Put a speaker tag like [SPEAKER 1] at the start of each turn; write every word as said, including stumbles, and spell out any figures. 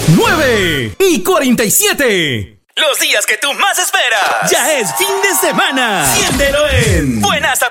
[SPEAKER 1] nueve y cuarenta y siete.
[SPEAKER 2] Los días que tú más esperas.
[SPEAKER 1] Ya es fin de semana. Siéntelo en
[SPEAKER 2] Buenas